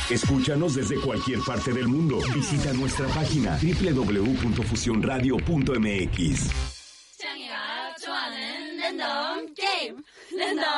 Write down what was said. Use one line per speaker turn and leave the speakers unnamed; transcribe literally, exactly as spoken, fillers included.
Escúchanos desde cualquier parte del mundo. Visita nuestra página doble u doble u doble u punto fusión radio punto m x.
창이가 좋아하는 랜덤 게임 랜덤